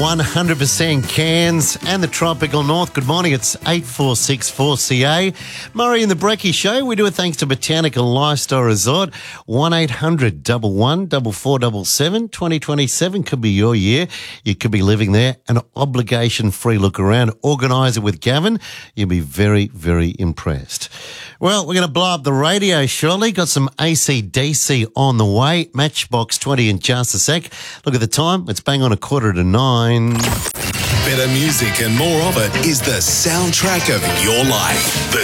100% Cairns and the tropical north. Good morning, it's 8464CA. Murray and the Brecky Show. We do it thanks to Botanical Lifestyle Resort. 1-800-11-4477. 2027 could be your year. You could be living there. An obligation-free look around. Organise it with Gavin. You'll be very, very impressed. Well, we're going to blow up the radio shortly. Got some AC/DC on the way. Matchbox 20 in just a sec. Look at the time. It's bang on 8:45. Better music and more of it is the soundtrack of your life. The